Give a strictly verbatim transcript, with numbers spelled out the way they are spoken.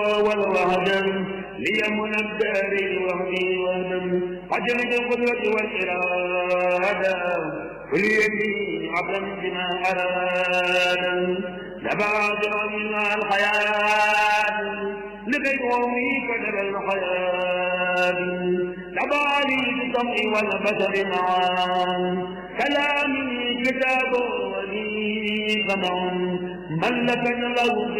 والوهدم ليمن الدار وهدي وهدم عجلة القدرة والإرادة واليمين عبدا بما أراد لبادر منها الحياة لكي قومي كدر الحياة لبالي بالطمع والبشر معا كلامي كتاب ولي قمع ملكا له